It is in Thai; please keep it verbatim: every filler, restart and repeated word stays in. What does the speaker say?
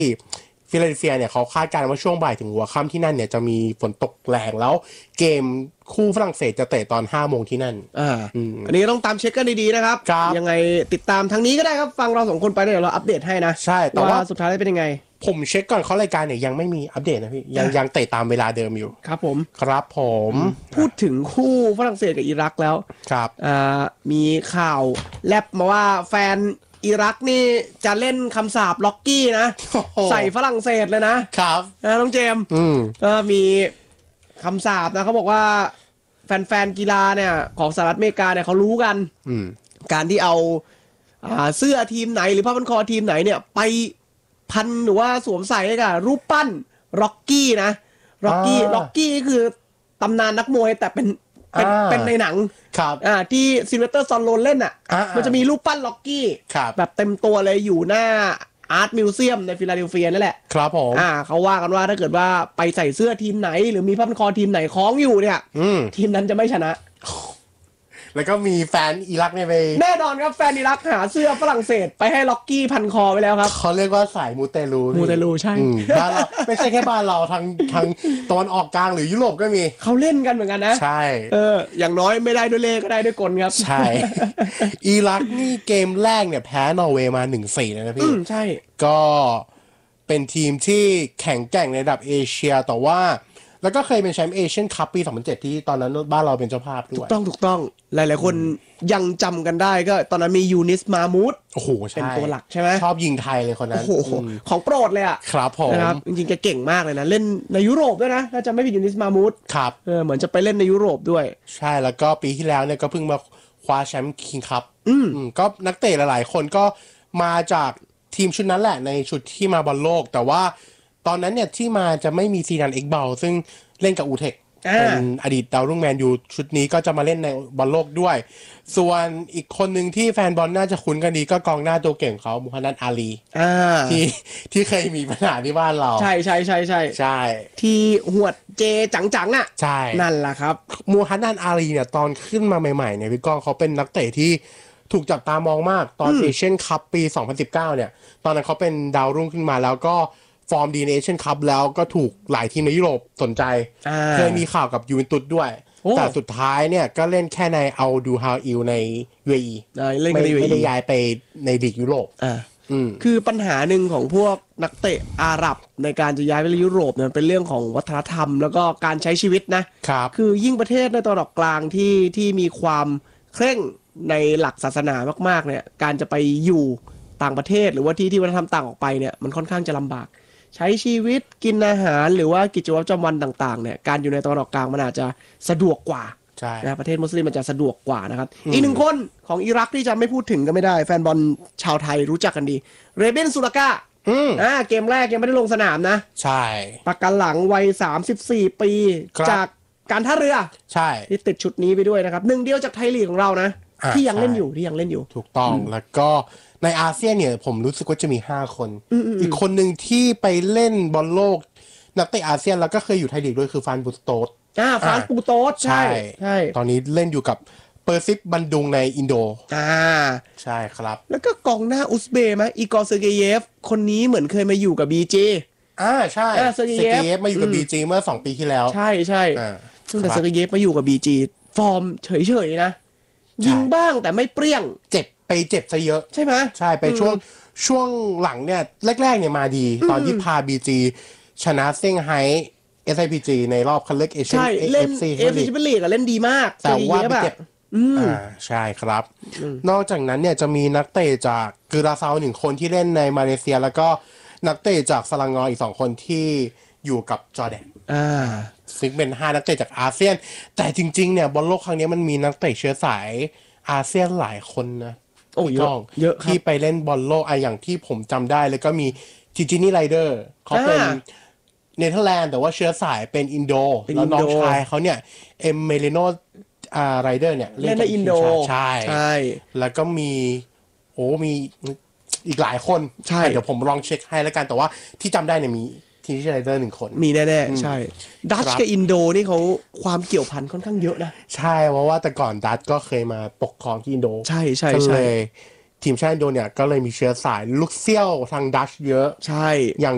ฟิลาเดลเฟียเนี่ยเขาคาดการณ์ว่าช่วงบ่ายถึงหัวค่ำที่นั่นเนี่ยจะมีฝนตกแรงแล้วเกมคู่ฝรั่งเศสจะเตะตอนห้าโมงที่นั่นอ่าอันนี้ต้องตามเช็คกันดีๆนะครับยังไงติดตามทางนี้ก็ได้ครับฟังเราสองคนไปเดี๋ยวเราอัปเดตให้นะใช่แต่ว่าสุดท้ายเป็นยังไงผมเช็คก่อนเขารายการเนี่ยยังไม่มีอัปเดตนะพี่ยังยังเตะตามเวลาเดิมอยู่ครับผมครับผมพูดถึงคู่ฝรั่งเศสกับอิรักแล้วครับอ่ามีข่าวแลบมาว่าแฟนอิรักนี่จะเล่นคำสาปล็อกกี้นะใส่ฝรั่งเศสเลยนะครับนะน้องเจมส์ก็มีคำสาปนะเขาบอกว่าแฟนๆกีฬาเนี่ยของสหรัฐอเมริกาเนี่ยเขารู้กันการที่เอาเสื้อทีมไหนหรือผ้าพันคอทีมไหนเนี่ยไปพันหรือว่าสวมใส่กับรูปปั้นร็อกกี้นะร็อกกี้ร็อกกี้คือตำนานนักมวยแต่เป็นเป็นเป็นในหนังครับอ่าที่ซิลเวสเตอร์ซอนโลนเล่นอ่ะมันจะมีรูปปั้นล็อกกี้แบบเต็มตัวเลยอยู่หน้าอาร์ตมิวเซียมในฟิลาเดลเฟียนั่นแหละครับผมอ่าเขาว่ากันว่าถ้าเกิดว่าไปใส่เสื้อทีมไหนหรือมีผ้าพันคอทีมไหนคล้องอยู่เนี่ยทีมนั้นจะไม่ชนะแล้วก็มีแฟนอิรักเนี่ยไปแน่นอนครับแฟนอิรักหาเสื้อฝรั่งเศสไปให้ล็อกกี้พันคอไปแล้วครับเขาเรียกว่าสายมูเตลูมูเตลูใช่บ้านเราไม่ใช่แค่บ้านเราทางทางตะวันออกกลางหรือยุโรปก็มีเขาเล่นกันเหมือนกันนะใช่เอออย่างน้อยไม่ได้ด้วยเล่ก็ได้ด้วยกลครับใช่อิรักนี่เกมแรกเนี่ยแพ้นอร์เวย์มา หนึ่งสี่ นะพี่ใช่ก็เป็นทีมที่แข็งแกร่งในระดับเอเชียแต่ว่าแล้วก็เคยเป็นแชมป์เอเชียนคัพปีสองพันเจ็ดที่ตอนนั้นบ้านเราเป็นเจ้าภาพด้วยถูกต้องถูกต้องหลายๆคนยังจำกันได้ก็ตอนนั้นมียูนิสมามูดโอ้โหเป็นตัวหลักใช่ไหมชอบยิงไทยเลยคนนั้นโอ้โหของโปรดเลยอ่ะครับผมนะครับจริงๆแกเก่งมากเลยนะเล่นในยุโรปด้วยนะถ้าจะไม่ผิดยูนิสมามูดครับเออเหมือนจะไปเล่นในยุโรปด้วยใช่แล้วก็ปีที่แล้วเนี่ยก็เพิ่งมาคว้าแชมป์คิงคัพก็นักเตะหลายๆคนก็มาจากทีมชุดนั้นแหละในชุดที่มาบอลโลกแต่ว่าตอนนั้นเนี่ยที่มาจะไม่มีซีดานเอ็กเบลซึ่งเล่นกับอูเทคเป็นอดีตดาวรุ่งแมนยูชุดนี้ก็จะมาเล่นในบอลโลกด้วยส่วนอีกคนหนึ่งที่แฟนบอลน่าจะคุ้นกันดีก็กองหน้าตัวเก่งเขามูฮัมหมัดอาลีที่ที่เคยมีปัญหาที่บ้านเราใช่ใช่ใช่ใช่ใช่ที่หวดเจจังๆอ่ะใช่นั่นแหละครับมูฮัมหมัดอาลีเนี่ยตอนขึ้นมาใหม่ๆเนี่ยพี่ก้องเขาเป็นนักเตะที่ถูกจับตามองมากตอนเอเชียนคัพปีสองพันสิบเก้าเนี่ยตอนนั้นเขาเป็นดาวรุ่งขึ้นมาแล้วก็ฟอร์มดีในเอเชียนคัพแล้วก็ถูกหลายทีมในยุโรปสนใจเคยมีข่าวกับยูเวนตุสด้วยแต่สุดท้ายเนี่ยก็เล่นแค่ในเอาดูฮาวอิลใน ยู เอ อี ไม่ได้ย้ายไปในลีกยุโรปคือปัญหาหนึ่งของพวกนักเตะอาหรับในการจะย้ายไปยุโรปเนี่ยเป็นเรื่องของวัฒนธรรมแล้วก็การใช้ชีวิตนะครับคือยิ่งประเทศในตะวันออกกลางที่ที่มีความเคร่งในหลักศาสนามากๆเนี่ยการจะไปอยู่ต่างประเทศหรือว่าที่ที่วัฒนธรรมต่างออกไปเนี่ยมันค่อนข้างจะลำบากใช้ชีวิตกินอาหารหรือว่ากิจวัตรประจำวันต่างๆเนี่ยการอยู่ในตะวันออกกลางมันอาจจะสะดวกกว่านะประเทศมุสลิมมันจะสะดวกกว่านะครับอีกหนึ่งคนของอิรักที่จะไม่พูดถึงก็ไม่ได้แฟนบอลชาวไทยรู้จักกันดีเรเบนซูลากาอ่าเกมแรกยังไม่ได้ลงสนามนะใช่ประกันหลังวัยสามสิบสี่ปีจากการท่าเรือใช่ที่ติดชุดนี้ไปด้วยนะครับหนึ่งเดียวจากไทยลีกของเรานะที่ยังเล่นอยู่ที่ยังเล่นอยู่ถูกต้องแล้วก็ในอาเซียนเนี่ยผมรู้สึกว่าจะมีห้าคนอีกคนหนึ่งที่ไปเล่นบอลโลกนักเตะอาเซียนแล้วก็เคยอยู่ไทยลีกด้วยคือฟานบูสโตสอ่าฟานบูสโตสใช่ใช่ตอนนี้เล่นอยู่กับเปอร์ซิฟบันดุงในอินโดอ่าใช่ครับแล้วก็กองหน้าอุซเบย์มั้ยอีกอร์เซอร์เกเยฟคนนี้เหมือนเคยมาอยู่กับ บี จีอ่าใช่เซอร์เกเยฟมาอยู่กับ บี จี เมื่อสองปีที่แล้วใช่ใช่ซึ่งแต่เซอร์เกเยฟมาอยู่กับ บี จี ฟอร์มเฉยๆนะยิงบ้างแต่ไม่เปรี้ยงเจ็บไปเจ็บซะเยอะใช่ไหมใช่ไปช่วงช่วงหลังเนี่ยแรกๆเนี่ยมาดีตอนที่พา บี จี ชนะเซี่ยงไฮ้ เอส ไอ พี จี ในรอบคัดเลือกเอเชียนเอฟซีเอฟซีแชมเปี้ยนลีกเล่นดีมากแต่ว่าไปเจ็บอ่าใช่ครับนอกจากนั้นเนี่ยจะมีนักเตะจากกึราซาวหนึ่งคนที่เล่นในมาเลเซียแล้วก็นักเตะจากสลังงออีกสองคนที่อยู่กับจอร์แดนอ่าซึ่งเป็นห้านักเตะจากอาเซียนแต่จริงๆเนี่ยบอลโลกครั้งนี้มันมีนักเตะเชื้อสายอาเซียนหลายคนนะโอ้เยอะเยอะที่ไปเล่นบอลโลกไออย่างที่ผมจำได้แล้วก็มีจิจินี่ไรเดอร์เขาเป็นเนเธอร์แลนด์แต่ว่าเชื้อสายเป็นอินโดแล้วน้องชายเขาเนี่ยเอ็มเมลิโนอ่าไรเดอร์เนี่ยเล่นในอินโดใช่ใช่แล้วก็มีโอ้มีอีกหลายคนใช่เดี๋ยวผมลองเช็คให้แล้วกันแต่ว่าที่จำได้เนี่ยมีทีมที่ไรเดอร์หนึ่งคนมีแน่ๆใช่ดัตช์กับอินโดนี่เขาความเกี่ยวพันค่อนข้างเยอะนะใช่เพราะว่าแต่ก่อนดัตช์ก็เคยมาปกครองที่อินโดใช่ใช่ใช่ทีมชาติอินโดเนี่ยก็เลยมีเชื้อสายลูกเซี่ยวทางดัตช์เยอะใช่อย่าง